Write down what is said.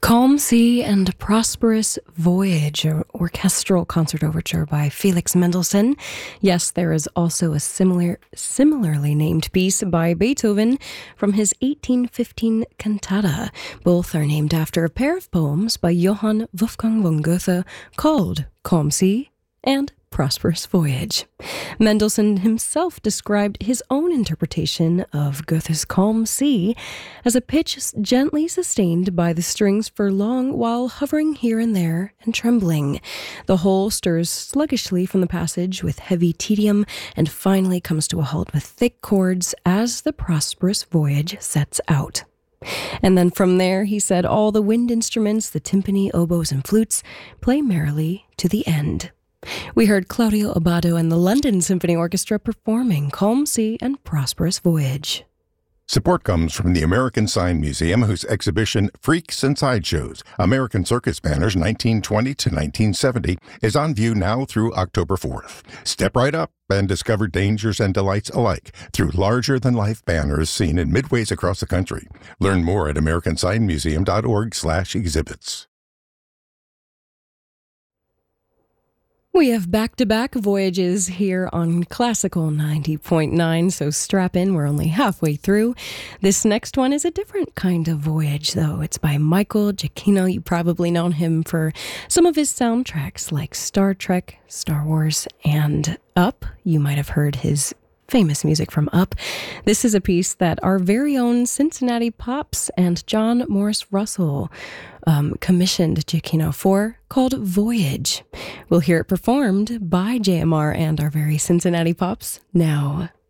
Calm Sea and Prosperous Voyage, an orchestral concert overture by Felix Mendelssohn. Yes, there is also a similarly named piece by Beethoven from his 1815 cantata. Both are named after a pair of poems by Johann Wolfgang von Goethe called Calm Sea and Prosperous Voyage. Mendelssohn himself described his own interpretation of Goethe's Calm Sea as a pitch gently sustained by the strings for long while hovering here and there and trembling. The whole stirs sluggishly from the passage with heavy tedium and finally comes to a halt with thick chords as the Prosperous Voyage sets out. And then from there, he said, all the wind instruments, the timpani, oboes, and flutes play merrily to the end. We heard Claudio Abbado and the London Symphony Orchestra performing Calm Sea and Prosperous Voyage. Support comes from the American Sign Museum, whose exhibition Freaks and Sideshows, American Circus Banners 1920 to 1970, is on view now through October 4th. Step right up and discover dangers and delights alike through larger-than-life banners seen in midways across the country. Learn more at americansignmuseum.org/exhibits. We have back-to-back voyages here on Classical 90.9, so strap in, we're only halfway through. This next one is a different kind of voyage, though. It's by Michael Giacchino. You probably know him for some of his soundtracks like Star Trek, Star Wars, and Up. You might have heard his famous music from Up. This is a piece that our very own Cincinnati Pops and John Morris Russell commissioned Giacchino for, called Voyage. We'll hear it performed by JMR and our very Cincinnati Pops now.